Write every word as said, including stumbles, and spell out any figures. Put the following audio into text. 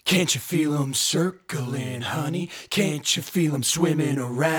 Can't you feel 'em circling, honey? Can't you feel 'em swimming around?